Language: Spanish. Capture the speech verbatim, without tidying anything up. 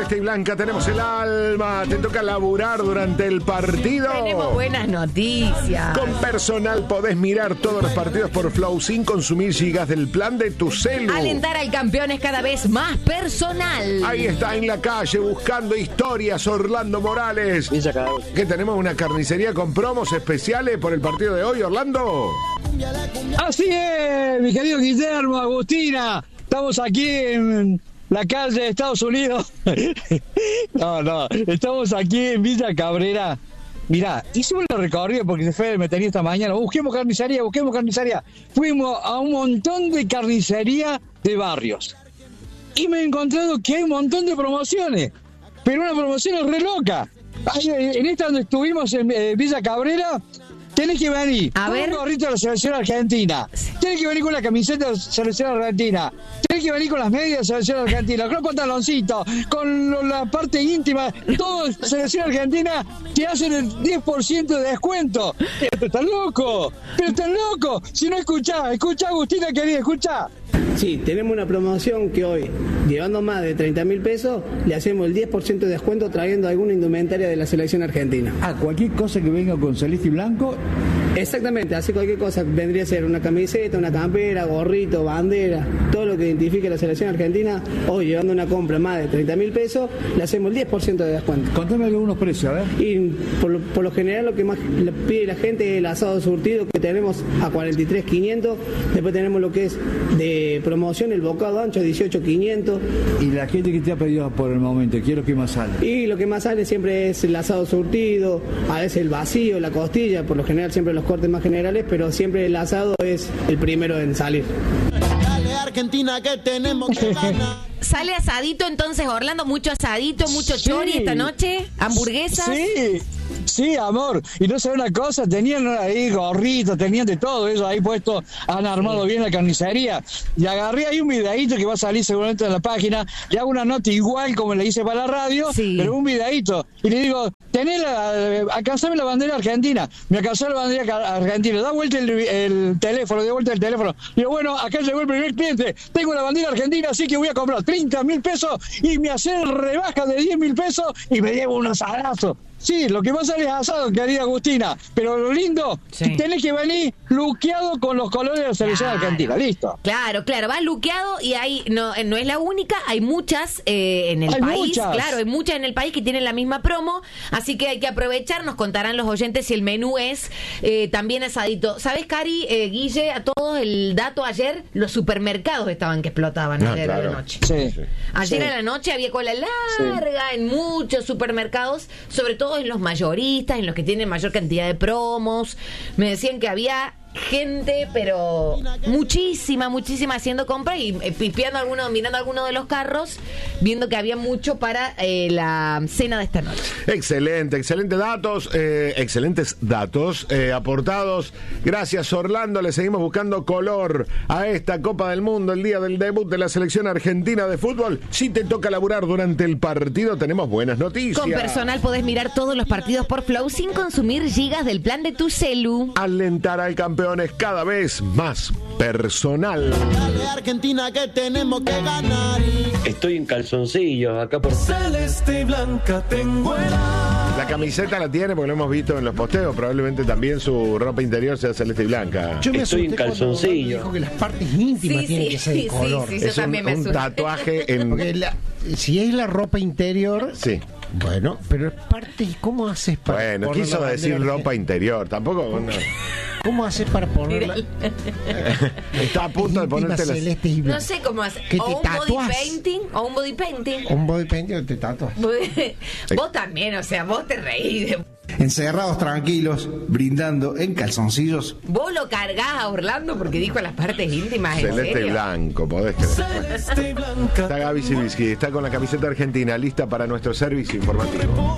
celeste y blanca, tenemos el alma. Te toca laburar durante el partido. Tenemos buenas noticias. Con Personal podés mirar todos los partidos por Flow sin consumir gigas del plan de tu celu. Alentar al campeón es cada vez más personal. Ahí está en la calle buscando historias Orlando Morales. ¿Qué tenemos? ¿Una carnicería con promos especiales por el partido de hoy, Orlando? Así es, mi querido Guillermo, Agustina. Estamos aquí en la calle de Estados Unidos. No, no, estamos aquí en Villa Cabrera. Mirá, hicimos el recorrido porque se fue, me tenía esta mañana. Busquemos carnicería, busquemos carnicería. Fuimos a un montón de carnicería de barrios. Y me he encontrado que hay un montón de promociones. Pero una promoción re loca. En esta donde estuvimos en eh, Villa Cabrera, tenés que venir a con ver. un gorrito de la selección argentina. Tenés que venir con la camiseta de la selección argentina. Tenés que venir con las medias de la selección argentina, con los pantaloncitos, con lo, la parte íntima. Todo de selección argentina te hacen el diez por ciento de descuento. Pero estás loco, pero estás loco. Si no escuchás, escuchá, Agustina querida, escuchá. Sí, tenemos una promoción que hoy, llevando más de treinta mil pesos, le hacemos el diez por ciento de descuento trayendo alguna indumentaria de la selección argentina. Ah, cualquier cosa que venga con celeste y blanco. Exactamente, así cualquier cosa vendría a ser una camiseta, una campera, gorrito, bandera, todo lo que identifique a la selección argentina, hoy llevando una compra más de treinta mil pesos, le hacemos el diez por ciento de descuento. Contame algunos precios, a ver. Y por lo, por lo general lo que más le pide la gente es el asado surtido, que tenemos a cuarenta y tres mil quinientos, después tenemos lo que es de promoción, el bocado ancho, dieciocho mil quinientos. Y la gente que te ha pedido por el momento, quiero que más sale. Y lo que más sale siempre es el asado surtido, a veces el vacío, la costilla, por lo general siempre los cortes más generales, pero siempre el asado es el primero en salir. Dale Argentina que tenemos que ganar. ¿Sale asadito entonces, Orlando? ¿Mucho asadito, mucho Sí. chori esta noche? ¿Hamburguesas? Sí, sí, amor. Y no sé una cosa, tenían ahí gorritos, tenían de todo eso ahí puesto, han armado bien la carnicería. Y agarré ahí un videíto que va a salir seguramente en la página, le hago una nota igual como le hice para la radio, Sí. pero un videíto. Y le digo, tenés la, alcanzame la bandera argentina. Me alcanzó la bandera argentina, da vuelta el, el teléfono, da vuelta el teléfono. Digo, bueno, acá llegó el primer cliente, tengo la bandera argentina, así que voy a comprar treinta mil pesos y me hacen rebaja de diez mil pesos y me llevo un asadazo. Sí, lo que más sale es asado, querida Agustina, pero lo lindo, Sí. tenés que venir luqueado con los colores de la selección Claro. argentina, listo. Claro, claro, va luqueado y hay no no es la única, hay muchas eh, en el Hay país, muchas. claro, hay muchas en el país que tienen la misma promo, así que hay que aprovechar, nos contarán los oyentes si el menú es eh, también asadito. ¿Sabes, Cari, eh, Guille, a todos el dato ayer, los supermercados estaban que explotaban Ah, ayer claro. a la noche. Sí. Ayer Sí. a la noche había cola larga en muchos supermercados, sobre todo en los mayoristas, en los que tienen mayor cantidad de promos. Me decían que había gente, pero muchísima, muchísima haciendo compra y eh, pispeando alguno, mirando alguno de los carros, viendo que había mucho para eh, la cena de esta noche. Excelente, excelentes datos, eh, excelentes datos eh, aportados. Gracias, Orlando. Le seguimos buscando color a esta Copa del Mundo, el día del debut de la selección argentina de fútbol. Si te toca laburar durante el partido, tenemos buenas noticias. Con Personal podés mirar todos los partidos por Flow sin consumir gigas del plan de tu celu. Alentar al campeón es cada vez más personal. Dale Argentina que tenemos que ganar. Estoy en calzoncillos acá por Celeste y blanca tengo el alma. La camiseta la tiene porque lo hemos visto en los posteos. Probablemente también su ropa interior sea celeste y blanca. Yo me Estoy en asusté cuando calzoncillo. dijo que las partes íntimas Sí, tienen sí, que ser de sí, color. sí, sí. Yo Es un, también me un asusté. tatuaje en... Porque la- si es la ropa interior, Sí. bueno, pero es parte. ¿Cómo haces para Bueno, poner quiso la decir bandera ropa interior. Tampoco... bueno, ¿Cómo haces para ponerla? está a punto de ponerte las... celeste y blanca? No sé cómo hacer. Que O te un body tatuás. painting, o un body painting. Un body painting o te tatuas. Vos también, o sea, vos te reís. de- Encerrados tranquilos, brindando en calzoncillos. Vos lo cargás a Orlando porque dijo las partes íntimas, ¿en Celeste y serio? blanco, podés creer. Celeste y blanca. Está Gaby Sibiski, está con la camiseta argentina lista para nuestro servicio informativo.